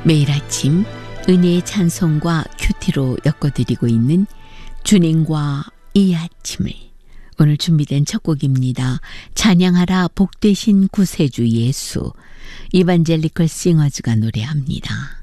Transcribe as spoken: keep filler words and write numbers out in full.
매일 아침 은혜의 찬송과 큐티로 엮어드리고 있는 주님과 이 아침을, 오늘 준비된 첫 곡입니다. 찬양하라 복되신 구세주 예수, 이반젤리컬 싱어즈가 노래합니다.